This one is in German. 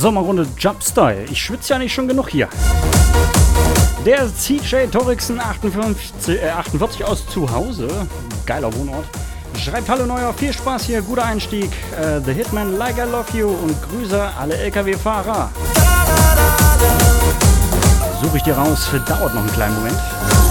Sommerrunde Jobstyle. Ich schwitze ja nicht schon genug hier. Der CJ Torrixen 48 aus zu Hause. Geiler Wohnort. Schreibt Hallo Neuer, viel Spaß hier, guter Einstieg. The Hitman, Like I Love You und Grüße alle LKW-Fahrer. Suche ich dir raus, dauert noch einen kleinen Moment.